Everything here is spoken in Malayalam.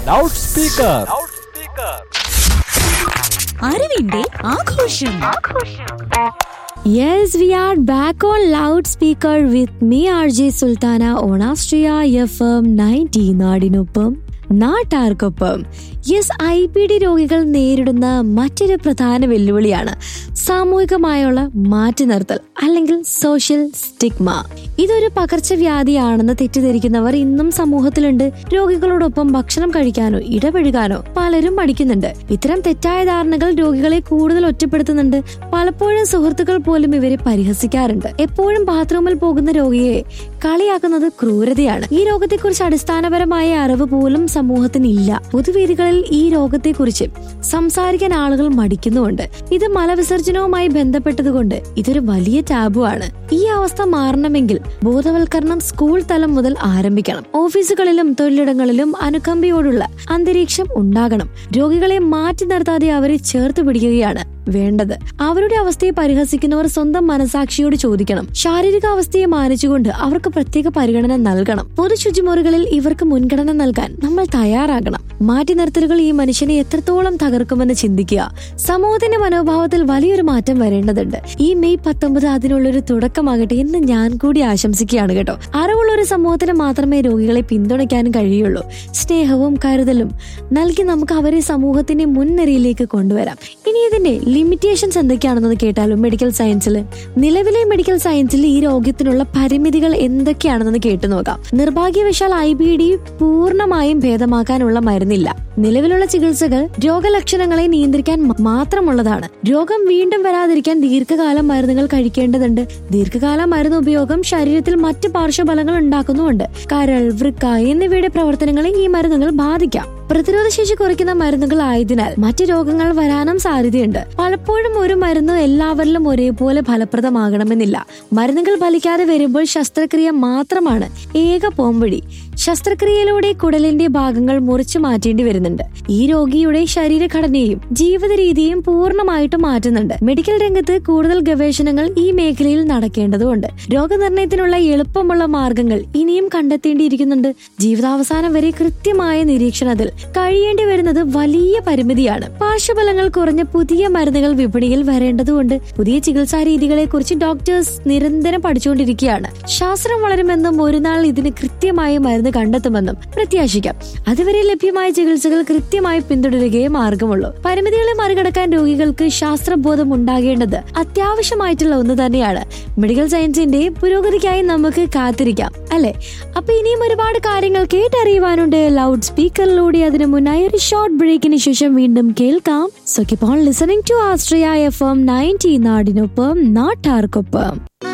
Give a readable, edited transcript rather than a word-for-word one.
Loud speaker. അറിവിന്റെ ആഘോഷം. Yes, we are back on loudspeaker with me RJ Sultana on Astria FM 90 നാടിനൊപ്പം നാട്ടാർക്കൊപ്പം. യെസ്, IBD രോഗികൾ നേരിടുന്ന മറ്റൊരു പ്രധാന വെല്ലുവിളിയാണ് സാമൂഹികമായുള്ള മാറ്റി നിർത്തൽ അല്ലെങ്കിൽ സോഷ്യൽ സ്റ്റിഗ്മ. ഇതൊരു പകർച്ചവ്യാധിയാണെന്ന് തെറ്റിദ്ധരിക്കുന്നവർ ഇന്നും സമൂഹത്തിലുണ്ട്. രോഗികളോടൊപ്പം ഭക്ഷണം കഴിക്കാനോ ഇടപഴകാനോ പലരും മടിക്കുന്നുണ്ട്. ഇത്തരം തെറ്റായ ധാരണകൾ രോഗികളെ കൂടുതൽ ഒറ്റപ്പെടുത്തുന്നുണ്ട്. പലപ്പോഴും സുഹൃത്തുക്കൾ പോലും ഇവരെ പരിഹസിക്കാറുണ്ട്. എപ്പോഴും ബാത്റൂമിൽ പോകുന്ന രോഗിയെ കളിയാക്കുന്നത് ക്രൂരതയാണ്. ഈ രോഗത്തെക്കുറിച്ച് അടിസ്ഥാനപരമായ അറിവ് പോലും സമൂഹത്തിന് ഇല്ല. പൊതുവേദികളിൽ ഈ രോഗത്തെക്കുറിച്ച് സംസാരിക്കാൻ ആളുകൾ മടിക്കുന്നുമുണ്ട്. ഇത് മലവിസർജനവുമായി ബന്ധപ്പെട്ടതുകൊണ്ട് ഇതൊരു വലിയ ടാബു ആണ്. ഈ അവസ്ഥ മാറണമെങ്കിൽ ബോധവൽക്കരണം സ്കൂൾ തലം മുതൽ ആരംഭിക്കണം. ഓഫീസുകളിലും തൊഴിലിടങ്ങളിലും അനുകമ്പയോടുള്ള അന്തരീക്ഷം ഉണ്ടാകണം. രോഗികളെ മാറ്റി നിർത്താതെ അവരെ ചേർത്ത് പിടിക്കുകയാണ് വേണ്ടത്. അവരുടെ അവസ്ഥയെ പരിഹസിക്കുന്നവർ സ്വന്തം മനസാക്ഷിയോട് ചോദിക്കണം. ശാരീരിക അവസ്ഥയെ മാനിച്ചുകൊണ്ട് അവർക്ക് പ്രത്യേക പരിഗണന നൽകണം. പൊതു ശുചിമുറികളിൽ ഇവർക്ക് മുൻഗണന നൽകാൻ നമ്മൾ തയ്യാറാകണം. മാറ്റി നിർത്തലുകൾ ഈ മനുഷ്യനെ എത്രത്തോളം തകർക്കുമെന്ന് ചിന്തിക്കുക. സമൂഹത്തിന്റെ മനോഭാവത്തിൽ വലിയൊരു മാറ്റം വരേണ്ടതുണ്ട്. ഈ മെയ് 19 അതിനുള്ളൊരു തുടക്കമാകട്ടെ എന്ന് ഞാൻ കൂടി ആശംസിക്കുകയാണ് കേട്ടോ. അറിവുള്ള ഒരു സമൂഹത്തിന് മാത്രമേ രോഗികളെ പിന്തുണയ്ക്കാനും കഴിയുള്ളൂ. സ്നേഹവും കരുതലും നൽകി നമുക്ക് അവരെ സമൂഹത്തിന്റെ മുൻനിരയിലേക്ക് കൊണ്ടുവരാം. ഇനി ഇതിന്റെ ലിമിറ്റേഷൻസ് എന്തൊക്കെയാണെന്ന് കേട്ടാലും നിലവിലെ മെഡിക്കൽ സയൻസിൽ ഈ രോഗത്തിനുള്ള പരിമിതികൾ എന്തൊക്കെയാണെന്ന് കേട്ടു നോക്കാം. നിർഭാഗ്യവശാൽ IBD പൂർണ്ണമായും ഭേദമാക്കാനുള്ള മരുന്നില്ല. നിലവിലുള്ള ചികിത്സകൾ രോഗലക്ഷണങ്ങളെ നിയന്ത്രിക്കാൻ മാത്രമുള്ളതാണ്. രോഗം വീണ്ടും വരാതിരിക്കാൻ ദീർഘകാലം മരുന്നുകൾ കഴിക്കേണ്ടതുണ്ട്. ദീർഘകാല മരുന്ന് ഉപയോഗം ശരീരത്തിൽ മറ്റ് പാർശ്വഫലങ്ങൾ ഉണ്ടാക്കുന്നുമുണ്ട്. കരൾ, വൃക്ക എന്നിവയുടെ പ്രവർത്തനങ്ങളെ ഈ മരുന്നുകൾ ബാധിക്കാം. പ്രതിരോധ ശേഷി കുറയ്ക്കുന്ന മരുന്നുകൾ ആയതിനാൽ മറ്റ് രോഗങ്ങൾ വരാനും സാധ്യതയുണ്ട്. പലപ്പോഴും ഒരു മരുന്ന് എല്ലാവരിലും ഒരേപോലെ ഫലപ്രദമാകണമെന്നില്ല. മരുന്നുകൾ ഫലിക്കാതെ വരുമ്പോൾ ശസ്ത്രക്രിയ മാത്രമാണ് ഏക പോംവഴി. ശസ്ത്രക്രിയയിലൂടെ കുടലിന്റെ ഭാഗങ്ങൾ മുറിച്ചു മാറ്റേണ്ടി വരുന്നുണ്ട്. ഈ രോഗിയുടെ ശരീരഘടനയും ജീവിത രീതിയും പൂർണ്ണമായിട്ട് മാറ്റുന്നുണ്ട്. മെഡിക്കൽ രംഗത്ത് കൂടുതൽ ഗവേഷണങ്ങൾ ഈ മേഖലയിൽ നടക്കേണ്ടതുണ്ട്. രോഗനിർണയത്തിനുള്ള എളുപ്പമുള്ള മാർഗങ്ങൾ ഇനിയും കണ്ടെത്തേണ്ടിയിരിക്കുന്നുണ്ട്. ജീവിതാവസാനം വരെ കൃത്യമായ നിരീക്ഷണത്തിൽ കഴിയേണ്ടി വരുന്നത് വലിയ പരിമിതിയാണ്. പാർശ്വഫലങ്ങൾ കുറഞ്ഞ പുതിയ മരുന്നുകൾ വിപണിയിൽ വരേണ്ടതുണ്ട്. പുതിയ ചികിത്സാ രീതികളെ കുറിച്ച് ഡോക്ടേഴ്സ് നിരന്തരം പഠിച്ചുകൊണ്ടിരിക്കുകയാണ്. ശാസ്ത്രം വളരുമെന്നും ഒരു നാൾ ഇതിന് കൃത്യമായ മരുന്ന് കണ്ടെത്തുമെന്നും പ്രത്യാശിക്കാം. അതുവരെ ലഭ്യമായ ചികിത്സകൾ കൃത്യമായി പിന്തുടരുകയേ മാർഗമുള്ളൂ. പരിമിതികളെ മറികടക്കാൻ രോഗികൾക്ക് ശാസ്ത്രബോധം ഉണ്ടാകേണ്ടത് അത്യാവശ്യമായിട്ടുള്ള ഒന്ന് തന്നെയാണ്. മെഡിക്കൽ സയൻസിന്റെ പുരോഗതിക്കായി നമുക്ക് കാത്തിരിക്കാം, അല്ലെ? അപ്പൊ ഇനിയും ഒരുപാട് കാര്യങ്ങൾ കേട്ടറിയുവാനുണ്ട് ലൗഡ് സ്പീക്കറിലൂടെ. അതിനു മുന്നായി ഒരു ഷോർട്ട് ബ്രേക്കിന് ശേഷം വീണ്ടും കേൾക്കാം. So keep on listening to Austria FM 90 നാടിനൊപ്പം നാട്ടാർക്കൊപ്പം.